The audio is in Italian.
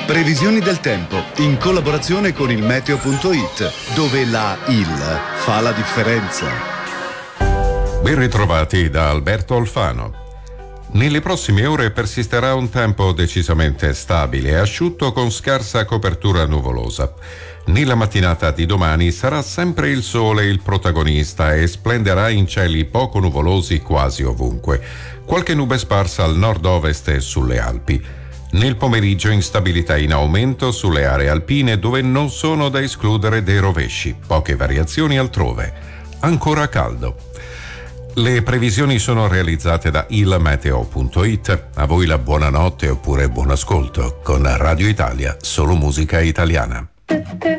Previsioni del tempo in collaborazione con il meteo.it, dove la IL fa la differenza. Ben ritrovati da Alberto Alfano. Nelle prossime ore persisterà un tempo decisamente stabile e asciutto con scarsa copertura nuvolosa. Nella mattinata di domani sarà sempre il sole il protagonista e splenderà in cieli poco nuvolosi quasi ovunque. Qualche nube sparsa al nord-ovest e sulle Alpi. Nel pomeriggio instabilità in aumento sulle aree alpine dove non sono da escludere dei rovesci, poche variazioni altrove. Ancora caldo. Le previsioni sono realizzate da ilmeteo.it. A voi la buonanotte oppure buon ascolto con Radio Italia, solo musica italiana.